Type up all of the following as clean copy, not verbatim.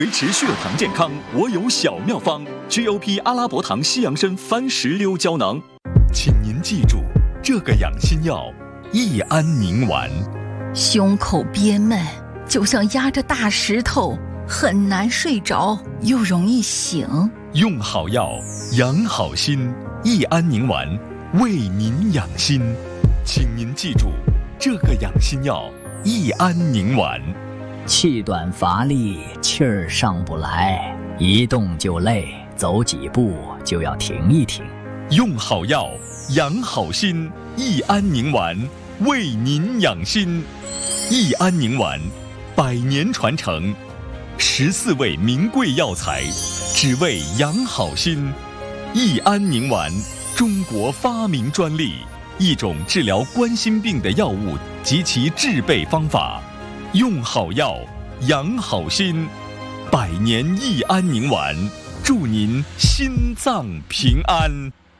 维持血糖健康，我有小妙方 ：GOP 阿拉伯糖西洋参番石榴胶囊。请您记住，这个养心药益安宁丸。 胸口憋闷，就像压着大石头，很难睡着，又容易醒。 用好药，养好心，益安宁丸为您养心。请您记住，这个养心药益安宁丸。 气短乏力，气儿上不来，一动就累，走几步就要停一停。 用好药，养好心，益安宁丸为您养心。益安宁丸100年传承，14味名贵药材，只为养好心。益安宁丸，中国发明专利，一种治疗冠心病的药物及其制备方法。用好药，养好心，100年益安宁丸，祝您心脏平安。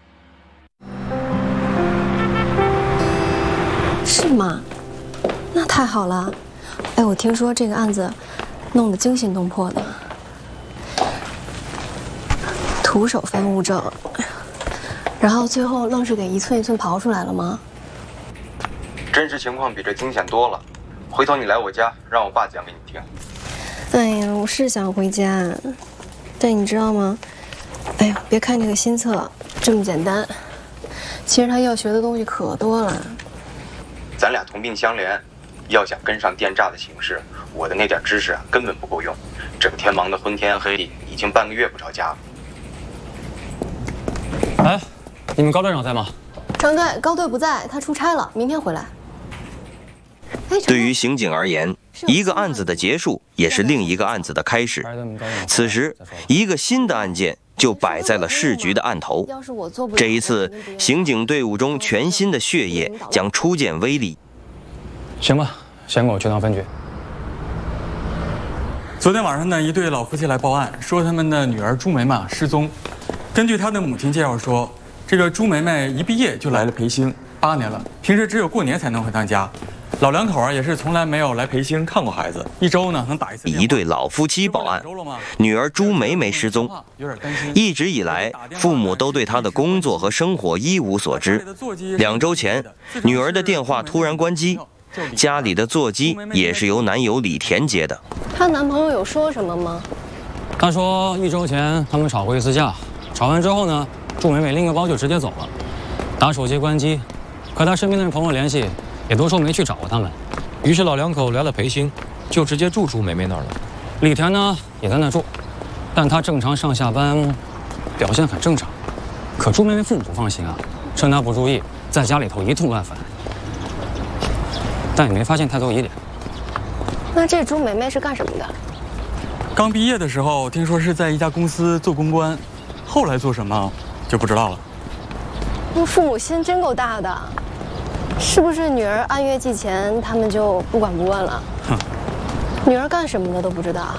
是吗？那太好了。哎，我听说这个案子弄得惊心动魄的，徒手翻物证，然后最后愣是给一寸一寸刨出来了吗？ 真实情况比这惊险多了。回头你来我家，让我爸讲给你听。 哎呀，我是想回家，但你知道吗？哎呀，别看这个新册这么简单，其实他要学的东西可多了。 咱俩同病相怜，要想跟上电诈的形势，我的那点知识根本不够用，整天忙得昏天黑地，已经半个月不着家了。 哎，你们高队长在吗？ 张队，高队不在，他出差了，明天回来。 对于刑警而言，一个案子的结束也是另一个案子的开始。此时，一个新的案件就摆在了市局的案头。这一次，刑警队伍中全新的血液将初见威力。 行吧，先跟我去趟分局。 昨天晚上呢，一对老夫妻来报案，说他们的女儿朱梅梅失踪。根据他的母亲介绍说，这个朱梅梅一毕业就来了培兴，8年了，平时只有过年才能回趟家。老两口也是从来没有来培兴看过孩子，一周呢能打一次电话。 一对老夫妻报案，女儿朱梅梅失踪。一直以来，父母都对她的工作和生活一无所知。2周前，女儿的电话突然关机，家里的座机也是由男友李田接的。 她男朋友有说什么吗？ 他说1周前他们吵过一次架，吵完之后呢，朱梅梅拎个包就直接走了，打手机关机，和她身边的朋友联系。也都说没去找过他们， 于是老两口来了培兴，就直接住朱梅梅那儿了。 李田呢也在那住，但他正常上下班，表现很正常。可朱梅梅父母不放心啊，趁他不注意，在家里头一通乱翻，但也没发现太多疑点。 那这朱梅梅是干什么的？ 刚毕业的时候听说是在一家公司做公关，后来做什么就不知道了。 那父母心真够大的。是不是女儿按月寄钱，他们就不管不问了？ 哼， 女儿干什么的都不知道。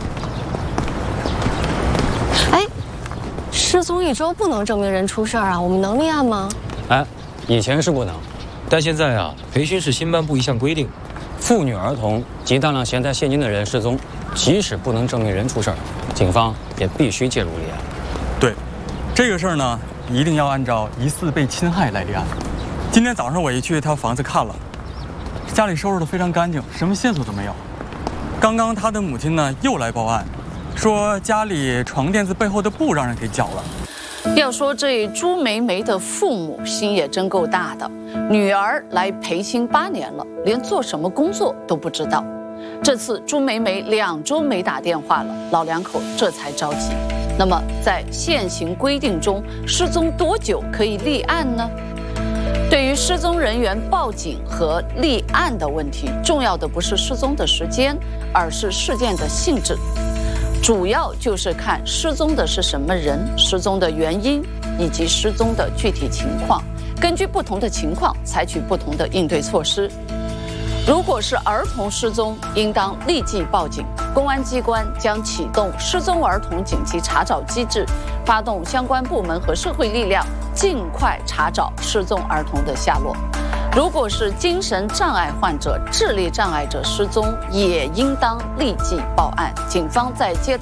哎，失踪1周不能证明人出事儿啊，我们能立案吗？ 哎，以前是不能， 但现在啊，培训市新颁布一项规定， 妇女儿童及大量携带现金的人失踪，即使不能证明人出事儿，警方也必须介入立案。 对，这个事儿呢，一定要按照疑似被侵害来立案。今天早上我一去他房子看了，家里收拾得非常干净，什么线索都没有。刚刚他的母亲呢又来报案，说家里床垫子背后的布让人给绞了。 要说这朱梅梅的父母心也真够大的，女儿来培训8年了，连做什么工作都不知道。这次朱梅梅2周没打电话了，老两口这才着急。那么在现行规定中，失踪多久可以立案呢？对于失踪人员报警和立案的问题，重要的不是失踪的时间，而是事件的性质。主要就是看失踪的是什么人、失踪的原因以及失踪的具体情况，根据不同的情况采取不同的应对措施。如果是儿童失踪，应当立即报警，公安机关将启动失踪儿童紧急查找机制，发动相关部门和社会力量，尽快查找失踪儿童的下落。如果是精神障碍患者、智力障碍者失踪，也应当立即报案。警方在接到